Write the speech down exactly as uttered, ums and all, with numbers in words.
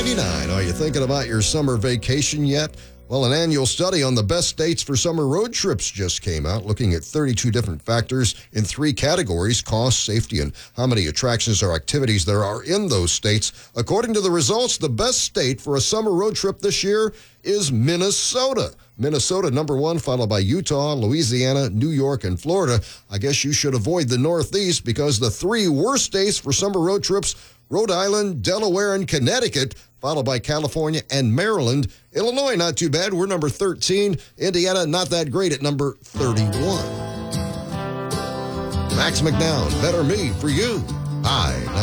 eighty-nine. Are you thinking about your summer vacation yet? Well, an annual study on the best states for summer road trips just came out, looking at thirty-two different factors in three categories: cost, safety, and how many attractions or activities there are in those states. According to the results, the best state for a summer road trip this year is Minnesota. Minnesota, number one, followed by Utah, Louisiana, New York, and Florida. I guess you should avoid the Northeast because the three worst states for summer road trips: Rhode Island, Delaware, and Connecticut, followed by California and Maryland. Illinois, not too bad. We're number thirteen. Indiana, not that great at number thirty-one. Max McNown, better me for you. Hi.